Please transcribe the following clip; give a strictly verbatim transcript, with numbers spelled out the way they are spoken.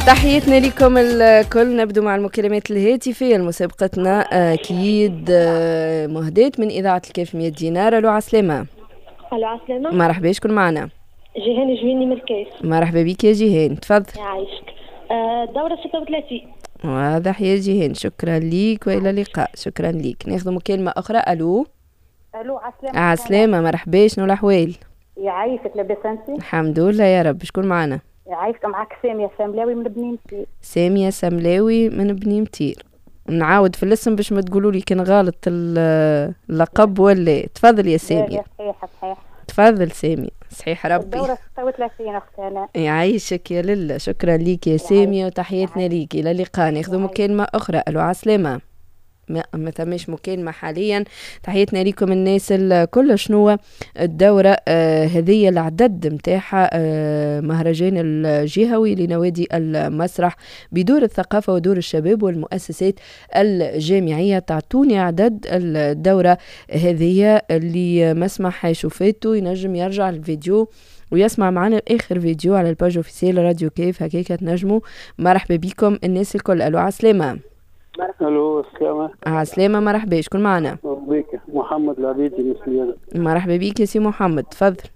تحياتنا لكم الكل. نبدو مع المكالمات الهاتفية لمسابقتنا أكيد مهداة من إذاعة الكاف مية دينار. ألو عسلامة. ألو عسلامة. مرحبا، شكون معنا؟ جيهان جويني من الكاف. مرحبا بك يا جيهان، تفضل. يعيشك. الدورة ستة وثلاثين. واضح يا جيهان، شكرا ليك وإلى اللقاء. شكرا ليك. ناخذ مكالمة أخرى. ألو. ألو عسلامة. عسلامة، مرحبا، شنو الأحوال؟ يعيشك، لاباس أنتي؟ الحمد لله يا رب. شكون معنا؟ يعيشك، معك سامية ساملاوي من بني متير. سامية ساملاوي من بني متير. نعاود في الاسم باش ما تقولوا لي كان غلط اللقب ولا. تفضل يا سامية. صحيح صحيح. تفضل سامية. صحيح ربي. الدورة ستة وثلاثين أختي أنا. يعيشك يا لله. شكرا ليك يا سامية وتحياتنا ليك. إلى اللقاء. ناخذ مكالمة أخرى. ألو عسلامة. ما ما ثماش مكالمة حاليا. تحياتنا لكم الناس الكل. شنو الدورة آه هذه العدد متاعها آه مهرجان الجهوي لنوادي المسرح بدور الثقافة ودور الشباب والمؤسسات الجامعية. تعطوني عدد الدورة هذه. اللي ما سمح يشوفاته ينجم يرجع الفيديو ويسمع معنا اخر فيديو على الباج اوفيسيال راديو كيف. هكاك تنجموا. مرحبا بكم الناس الكل. الو عسلامة. الو السلامة. عسلامة، مرحبا، شكون معنا؟ بك محمد العبيدي من سليانة. مرحبا بك يا سي محمد، تفضل.